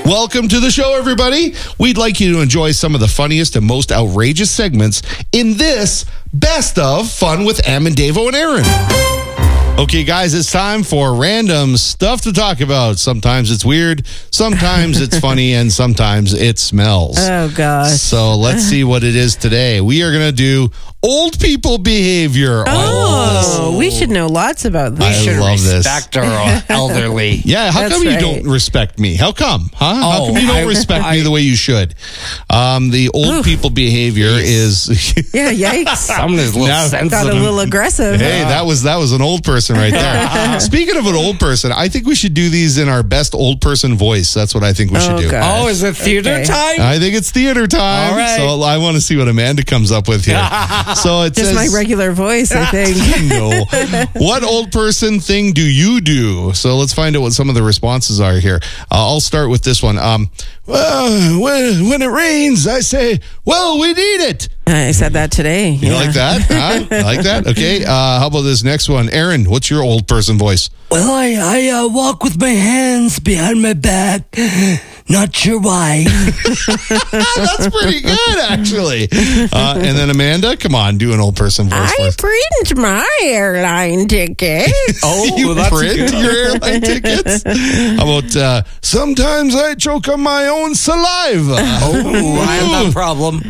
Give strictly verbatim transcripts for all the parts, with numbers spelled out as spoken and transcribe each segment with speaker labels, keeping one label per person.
Speaker 1: Welcome to the show, everybody. We'd like you to enjoy some of the funniest and most outrageous segments in this Best of Fun with Am and Davo and Aaron. Okay, guys, it's time for random stuff to talk about. Sometimes it's weird, sometimes it's funny, and sometimes it smells.
Speaker 2: Oh, gosh.
Speaker 1: So let's see what it is today. We are going to do old people behavior.
Speaker 2: Oh, we should know lots about this.
Speaker 1: I
Speaker 3: We should
Speaker 1: love this.
Speaker 3: respect our elderly.
Speaker 1: Yeah, how
Speaker 2: That's
Speaker 1: come you
Speaker 2: right.
Speaker 1: don't respect me? How come? Huh? how
Speaker 3: Oh,
Speaker 1: come you don't
Speaker 3: I-
Speaker 1: respect me
Speaker 3: I-
Speaker 1: the way you should? Um, the old
Speaker 2: Oof.
Speaker 1: people behavior is...
Speaker 2: Yeah, yikes.
Speaker 3: Someone is a little
Speaker 1: Now-
Speaker 3: sensitive.
Speaker 2: Got a little aggressive.
Speaker 1: Hey, that was that was an old person right there. Speaking of an old person, I think we should do these in our best old person voice. That's what I think we should
Speaker 2: Oh,
Speaker 1: do.
Speaker 2: God.
Speaker 3: Oh, is it theater
Speaker 2: Okay.
Speaker 3: time?
Speaker 1: I think it's theater time.
Speaker 3: All right.
Speaker 1: So I want to see what Amanda comes up with here. So it
Speaker 2: Just
Speaker 1: says...
Speaker 2: my regular voice, I think.
Speaker 1: No. What old person thing do you do? So let's find out what some of the responses are here. Uh, I'll start with this one. Um, well, when, when it rains, I say, well, we need it.
Speaker 2: I said that today.
Speaker 1: You like that? Huh? You like that? Okay. Uh, how about this next one? Aaron, what's your old person voice?
Speaker 4: Well, I, I uh, walk with my hands behind my back. Not sure why.
Speaker 1: That's pretty good, actually. Uh, and then Amanda, come on, do an old person voice for
Speaker 2: I
Speaker 1: us.
Speaker 2: print my airline ticket.
Speaker 3: Oh,
Speaker 1: You
Speaker 3: that's
Speaker 1: print
Speaker 3: good.
Speaker 1: your airline tickets? How about, uh, sometimes I choke on my own saliva.
Speaker 3: Oh, I have that problem.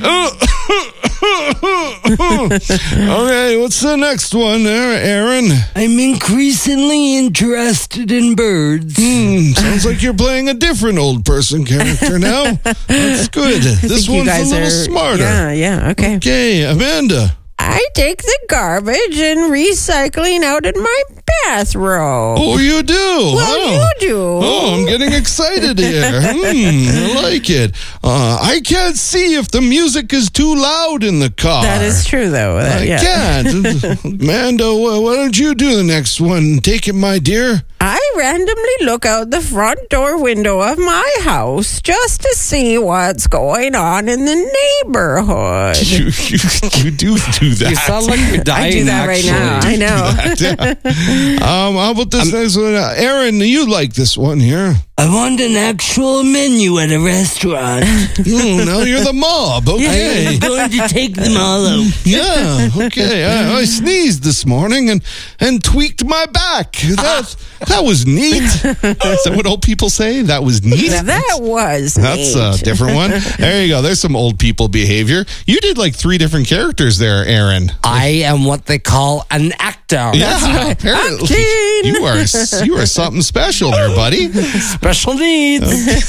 Speaker 1: Okay, what's the next one there, Aaron?
Speaker 4: I'm increasingly interested in birds.
Speaker 1: Hmm, sounds like you're playing a different old person character now. That's good.
Speaker 2: I
Speaker 1: This
Speaker 2: think you
Speaker 1: one's a
Speaker 2: guys
Speaker 1: little
Speaker 2: are,
Speaker 1: smarter.
Speaker 2: Yeah, yeah, okay.
Speaker 1: Okay, Amanda.
Speaker 2: I take the garbage and recycling out in my bathrobe.
Speaker 1: Oh, you do?
Speaker 2: Well,
Speaker 1: oh.
Speaker 2: you do.
Speaker 1: Oh, I'm getting excited here. Hmm, I like it. Uh, I can't see if the music is too loud in the car.
Speaker 2: That is true, though. That-
Speaker 1: I
Speaker 2: yeah.
Speaker 1: can't. Amanda, wh- why don't you do the next one? Take it, my dear.
Speaker 2: I randomly look out the front door window of my house just to see what's going on in the neighborhood.
Speaker 1: You, you, you do do that.
Speaker 3: You sound like you're dying.
Speaker 2: I do that right now. I know.
Speaker 1: um, how about this next one? Uh, Aaron, you like this one here.
Speaker 4: I want an actual menu at a restaurant.
Speaker 1: Hmm, now you're the mob. Okay.
Speaker 4: I'm going to take them all out.
Speaker 1: Yeah, okay. I, I sneezed this morning and, and tweaked my back. That that was neat. Is that what old people say? That was neat?
Speaker 2: That was
Speaker 1: That's
Speaker 2: neat.
Speaker 1: a different one. There you go. There's some old people behavior. You did like three different characters there, Aaron.
Speaker 3: I am what they call an actor.
Speaker 1: Yeah, apparently
Speaker 2: Acting.
Speaker 1: you are you are something special there, buddy.
Speaker 3: Special needs.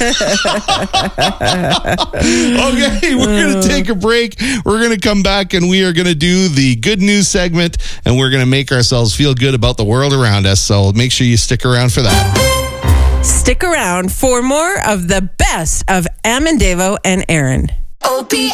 Speaker 1: Okay, we're going to take a break. We're going to come back and we are going to do the good news segment and we're going to make ourselves feel good about the world around us. So make sure you stick around for that.
Speaker 2: Stick around for more of the best of Am and Davo and Aaron.
Speaker 5: O P